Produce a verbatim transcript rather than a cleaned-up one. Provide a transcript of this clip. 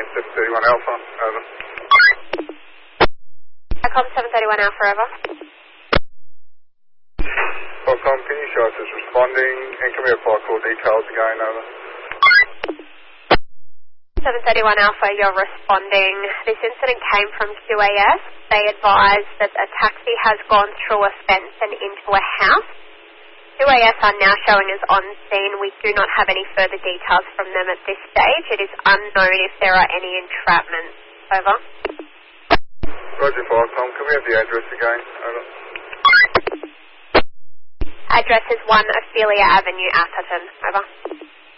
seven thirty-one Alpha, over. Falcom seven thirty-one Alpha, over. Falcom, can you show us as responding, and can we apply call details again, over? seven thirty-one Alpha, you're responding. This incident came from Q A S. They advised that a taxi has gone through a fence and into a house. Q A S are now showing us on scene. We do not have any further details from them at this stage. It is unknown if there are any entrapments. Over. Roger, Falcom. Can we have the address again? Over. Address is one Ophelia Avenue, Atherton. Over.